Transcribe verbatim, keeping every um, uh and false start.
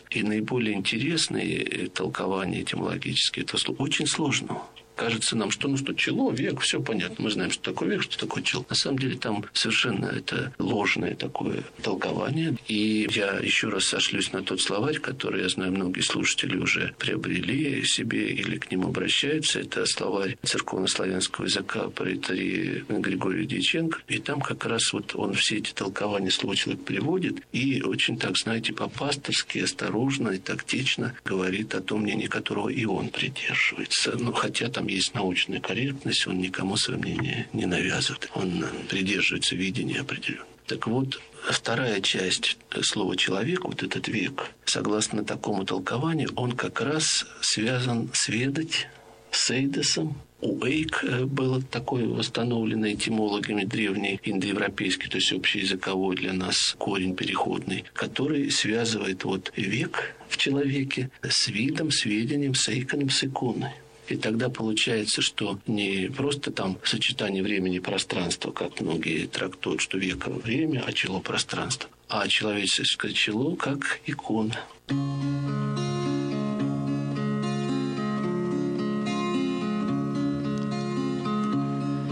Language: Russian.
И наиболее интересные толкования этимологические этого слова очень сложно. Кажется нам, что ну что чело, век, все понятно. Мы знаем, что такое век, что такое чело. На самом деле там совершенно это ложное такое толкование. И я еще раз сошлюсь на тот словарь, который, я знаю, многие слушатели уже приобрели себе или к нему обращаются. Это словарь церковнославянского языка проэтарии Григория Дьяченко. И там как раз вот он все эти толкования слова человек приводит и очень так, знаете, по-пасторски, осторожно и тактично говорит о том мнении, которого и он придерживается. Ну, хотя там есть научная корректность, он никому свое мнение не навязывает. Он придерживается видения определенного. Так вот, вторая часть слова «человек», вот этот век, согласно такому толкованию, он как раз связан с «ведать», с «эйдосом». У «эйк» было такое восстановленное этимологами древний индоевропейский, то есть общеязыковой для нас корень переходный, который связывает вот век в человеке с видом, сведением, с эйконом, с иконой. И тогда получается, что не просто там сочетание времени и пространства, как многие трактуют, что век – время, а чело – пространство, а человеческое чело как икона.